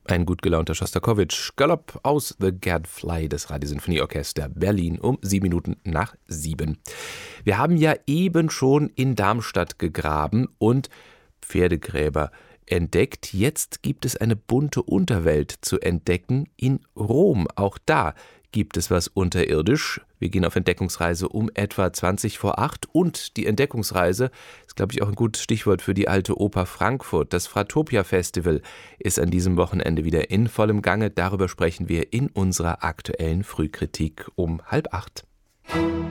Ein gut gelaunter Schostakowitsch, Galopp aus The Gadfly des Radiosinfonieorchester Berlin um 7:07. Wir haben ja eben schon in Darmstadt gegraben und Pferdegräber entdeckt. Jetzt gibt es eine bunte Unterwelt zu entdecken in Rom. Auch da gibt es was unterirdisch. Wir gehen auf Entdeckungsreise um etwa 20 vor 8 und die Entdeckungsreise ist, glaube ich, auch ein gutes Stichwort für die Alte Oper Frankfurt. Das Fratopia Festival ist an diesem Wochenende wieder in vollem Gange. Darüber sprechen wir in unserer aktuellen Frühkritik um 7:30.